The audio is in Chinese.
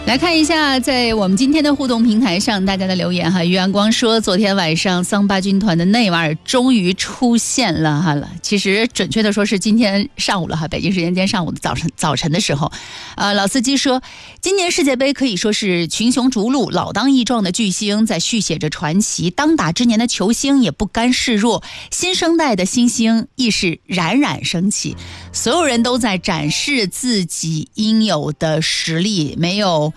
来看一下在我们今天的互动平台上大家的留言哈。于阳光说，昨天晚上桑巴军团的内马尔终于出现了哈了，其实准确的说是今天上午了哈，北京时间今天上午的早晨的时候。老司机说，今年世界杯可以说是群雄逐鹿，老当益壮的巨星在续写着传奇，当打之年的球星也不甘示弱，新生代的新星亦是冉冉升起，所有人都在展示自己应有的实力，没有